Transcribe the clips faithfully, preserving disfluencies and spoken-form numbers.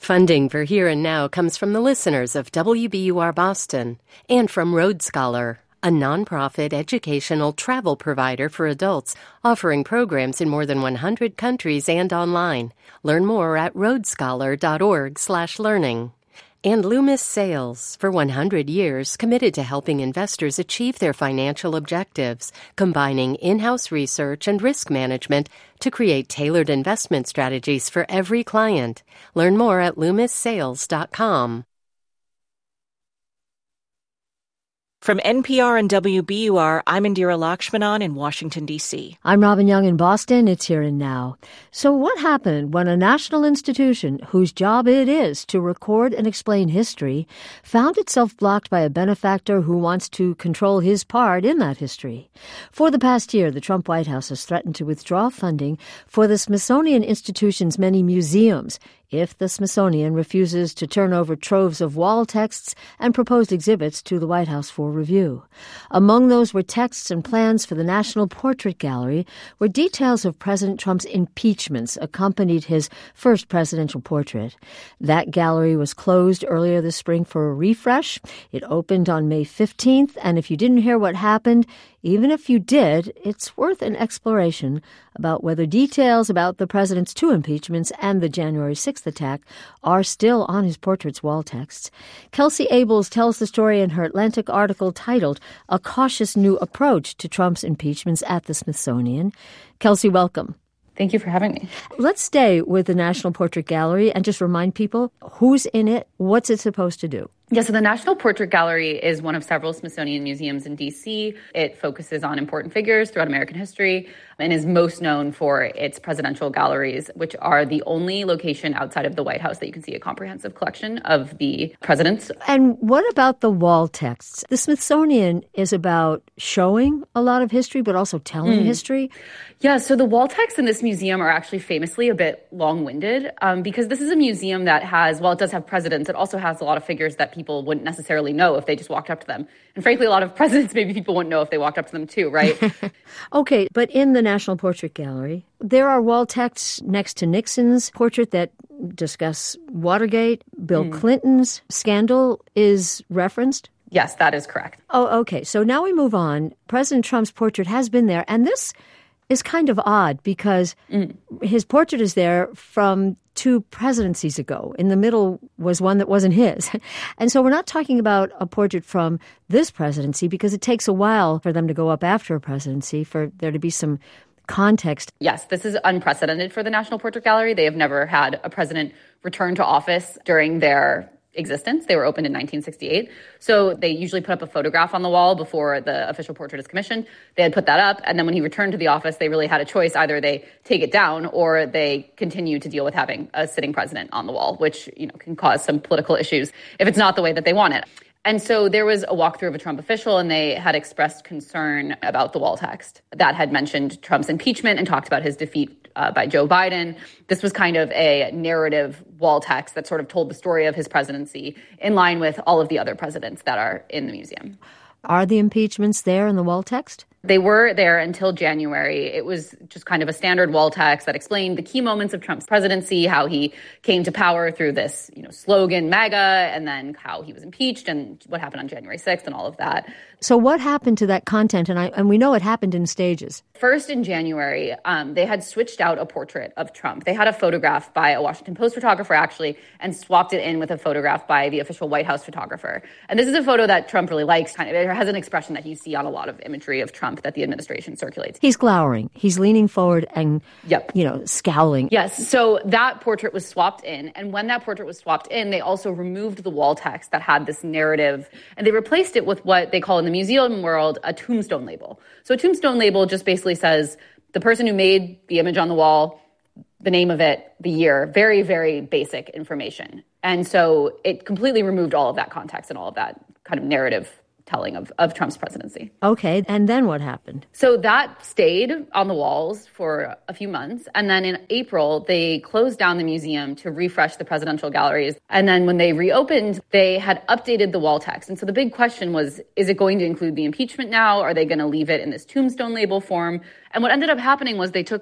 Funding for Here and Now comes from the listeners of W B U R Boston and from Road Scholar, a nonprofit educational travel provider for adults offering programs in more than one hundred countries and online. Learn more at roadscholar.org slash learning. And Loomis Sales, for one hundred years, committed to helping investors achieve their financial objectives, combining in-house research and risk management to create tailored investment strategies for every client. Learn more at loomis sales dot com. From N P R and W B U R, I'm Indira Lakshmanan in Washington, D C. I'm Robin Young in Boston. It's Here and Now. So what happened when a national institution, whose job it is to record and explain history, found itself blocked by a benefactor who wants to control his part in that history? For the past year, the Trump White House has threatened to withdraw funding for the Smithsonian Institution's many museums if the Smithsonian refuses to turn over troves of wall texts and proposed exhibits to the White House for review. Among those were texts and plans for the National Portrait Gallery, where details of President Trump's impeachments accompanied his first presidential portrait. That gallery was closed earlier this spring for a refresh. It opened on May fifteenth, and if you didn't hear what happened, even if you did, it's worth an exploration about whether details about the president's two impeachments and the January sixth attack are still on his portrait's wall texts. Kelsey Abels tells the story in her Atlantic article titled A Cautious New Approach to Trump's Impeachments at the Smithsonian. Kelsey, welcome. Thank you for having me. Let's stay with the National Portrait Gallery and just remind people who's in it, what's it supposed to do? Yeah, so the National Portrait Gallery is one of several Smithsonian museums in D C. It focuses on important figures throughout American history and is most known for its presidential galleries, which are the only location outside of the White House that you can see a comprehensive collection of the presidents. And what about the wall texts? The Smithsonian is about showing a lot of history, but also telling mm. history. Yeah, so the wall texts in this museum are actually famously a bit long-winded um, because this is a museum that has, while it does have presidents, it also has a lot of figures that people wouldn't necessarily know if they just walked up to them. And frankly, a lot of presidents, maybe people wouldn't know if they walked up to them too, right? Okay, but in the National Portrait Gallery, there are wall texts next to Nixon's portrait that discuss Watergate. Bill mm. Clinton's scandal is referenced. Yes, that is correct. Oh, okay. So now we move on. President Trump's portrait has been there, and this is kind of odd because mm. his portrait is there from two presidencies ago. In the middle was one that wasn't his. And so we're not talking about a portrait from this presidency because it takes a while for them to go up after a presidency, for there to be some context. Yes, this is unprecedented for the National Portrait Gallery. They have never had a president return to office during their existence. They were opened in nineteen sixty-eight. So they usually put up a photograph on the wall before the official portrait is commissioned. They had put that up. And then when he returned to the office, they really had a choice. Either they take it down or they continue to deal with having a sitting president on the wall, which, you know, can cause some political issues if it's not the way that they want it. And so there was a walkthrough of a Trump official, and they had expressed concern about the wall text that had mentioned Trump's impeachment and talked about his defeat uh, by Joe Biden. This was kind of a narrative wall text that sort of told the story of his presidency in line with all of the other presidents that are in the museum. Are the impeachments there in the wall text? They were there until January. It was just kind of a standard wall text that explained the key moments of Trump's presidency, how he came to power through this, you know, slogan MAGA, and then how he was impeached and what happened on January sixth and all of that. So what happened to that content? And I and we know it happened in stages. First, in January, um, they had switched out a portrait of Trump. They had a photograph by a Washington Post photographer, actually, and swapped it in with a photograph by the official White House photographer. And this is a photo that Trump really likes. Kind of, it has an expression that you see on a lot of imagery of Trump that the administration circulates. He's glowering. He's leaning forward and, yep. you know, scowling. Yes. So that portrait was swapped in. And when that portrait was swapped in, they also removed the wall text that had this narrative. And they replaced it with what they call in the museum world a tombstone label. So a tombstone label just basically says the person who made the image on the wall, the name of it, the year, very, very basic information. And so it completely removed all of that context and all of that kind of narrative telling of, of Trump's presidency. Okay, and then what happened? So that stayed on the walls for a few months. And then in April, they closed down the museum to refresh the presidential galleries. And then when they reopened, they had updated the wall text. And so the big question was, is it going to include the impeachment now? Are they going to leave it in this tombstone label form? And what ended up happening was they took a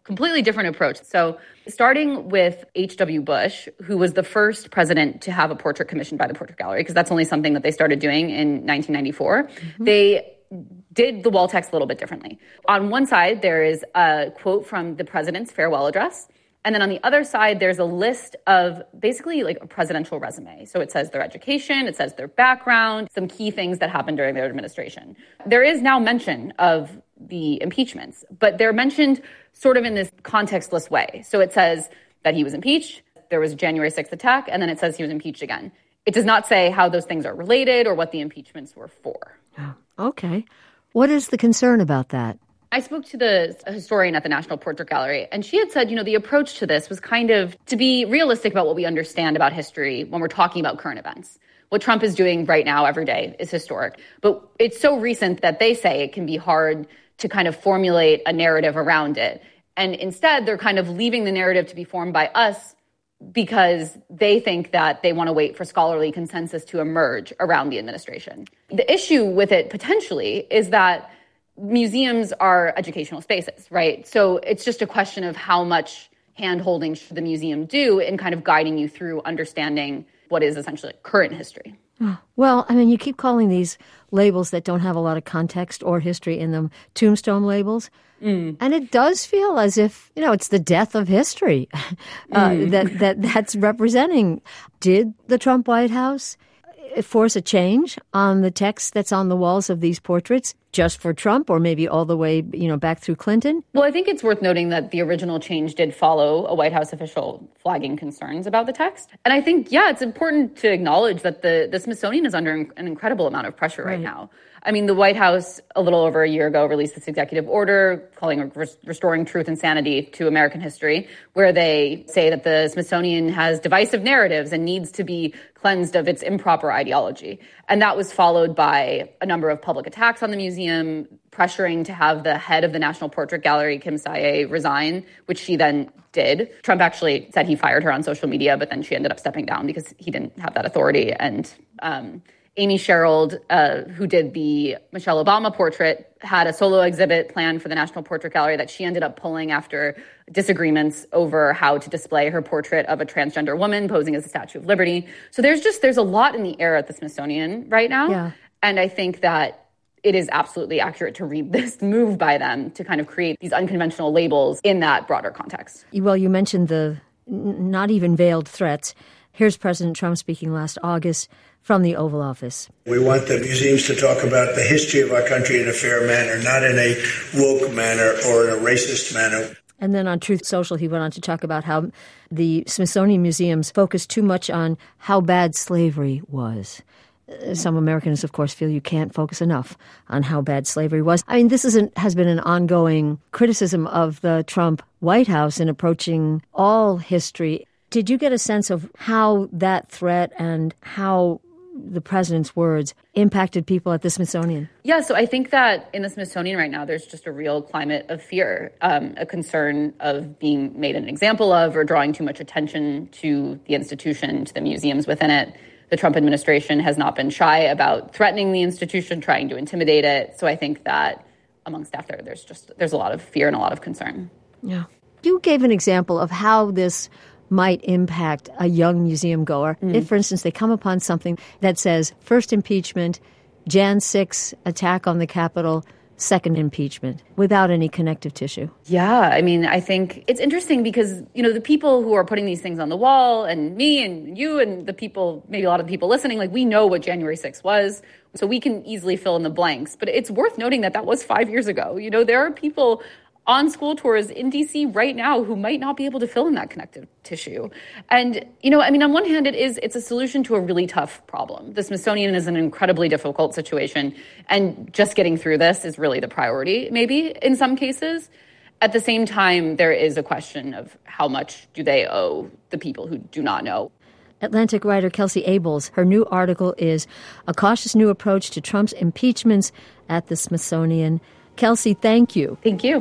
completely different approach. So starting with H W Bush, who was the first president to have a portrait commissioned by the Portrait Gallery, because that's only something that they started doing in nineteen ninety-four, mm-hmm. they did the wall text a little bit differently. On one side, there is a quote from the president's farewell address. And then on the other side, there's a list of basically like a presidential resume. So it says their education, it says their background, some key things that happened during their administration. There is now mention of the impeachments, but they're mentioned sort of in this contextless way. So it says that he was impeached, there was a January sixth attack, and then it says he was impeached again. It does not say how those things are related or what the impeachments were for. Okay. What is the concern about that? I spoke to the historian at the National Portrait Gallery, and she had said, you know, the approach to this was kind of to be realistic about what we understand about history when we're talking about current events. What Trump is doing right now every day is historic, but it's so recent that they say it can be hard to kind of formulate a narrative around it. And instead, they're kind of leaving the narrative to be formed by us because they think that they want to wait for scholarly consensus to emerge around the administration. The issue with it potentially is that museums are educational spaces, right? So it's just a question of how much hand-holding should the museum do in kind of guiding you through understanding what is essentially current history. Well, I mean, you keep calling these labels that don't have a lot of context or history in them tombstone labels. Mm. And it does feel as if, you know, it's the death of history uh, mm. that, that that's representing. Did the Trump White House force a change on the text that's on the walls of these portraits just for Trump, or maybe all the way, you know, back through Clinton? Well, I think it's worth noting that the original change did follow a White House official flagging concerns about the text. And I think, yeah, it's important to acknowledge that the, the Smithsonian is under an incredible amount of pressure right, right now. I mean, the White House, a little over a year ago, released this executive order calling it Restoring Truth and Sanity to American History, where they say that the Smithsonian has divisive narratives and needs to be cleansed of its improper ideology. And that was followed by a number of public attacks on the museum, pressuring to have the head of the National Portrait Gallery, Kim Sae, resign, which she then did. Trump actually said he fired her on social media, but then she ended up stepping down because he didn't have that authority. And um, Amy Sherald, uh, who did the Michelle Obama portrait, had a solo exhibit planned for the National Portrait Gallery that she ended up pulling after disagreements over how to display her portrait of a transgender woman posing as a Statue of Liberty. So there's just, there's a lot in the air at the Smithsonian right now. Yeah. And I think that it is absolutely accurate to read this move by them to kind of create these unconventional labels in that broader context. Well, you mentioned the n- not even veiled threats. Here's President Trump speaking last August from the Oval Office. We want the museums to talk about the history of our country in a fair manner, not in a woke manner or in a racist manner. And then on Truth Social, he went on to talk about how the Smithsonian museums focus too much on how bad slavery was. Some Americans, of course, feel you can't focus enough on how bad slavery was. I mean, this is an, has been an ongoing criticism of the Trump White House in approaching all history. Did you get a sense of how that threat and how the president's words impacted people at the Smithsonian? Yeah, so I think that in the Smithsonian right now, there's just a real climate of fear, um, a concern of being made an example of or drawing too much attention to the institution, to the museums within it. The Trump administration has not been shy about threatening the institution, trying to intimidate it. So I think that among staff there, there's just there's a lot of fear and a lot of concern. Yeah. You gave an example of how this might impact a young museum goer. Mm. If, for instance, they come upon something that says first impeachment, January sixth attack on the Capitol, second impeachment, without any connective tissue. Yeah, I mean, I think it's interesting because, you know, the people who are putting these things on the wall and me and you and the people, maybe a lot of the people listening, like we know what January sixth was, so we can easily fill in the blanks. But it's worth noting that that was five years ago. You know, there are people on school tours in D C right now who might not be able to fill in that connective tissue. And, you know, I mean, on one hand, it is, it's a solution to a really tough problem. The Smithsonian is an incredibly difficult situation, and just getting through this is really the priority, maybe, in some cases. At the same time, there is a question of how much do they owe the people who do not know. Atlantic writer Kelsey Abels, her new article is A Cautious New Approach to Trump's Impeachments at the Smithsonian. Kelsey, thank you. Thank you.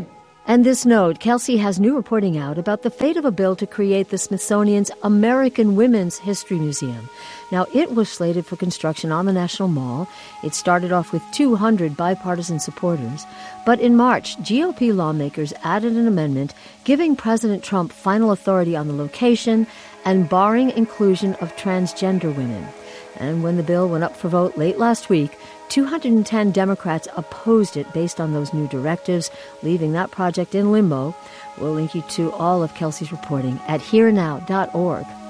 And this note, Kelsey has new reporting out about the fate of a bill to create the Smithsonian's American Women's History Museum. Now, it was slated for construction on the National Mall. It started off with two hundred bipartisan supporters. But in March, G O P lawmakers added an amendment giving President Trump final authority on the location and barring inclusion of transgender women. And when the bill went up for vote late last week, two hundred ten Democrats opposed it based on those new directives, leaving that project in limbo. We'll link you to all of Kelsey's reporting at here now dot org.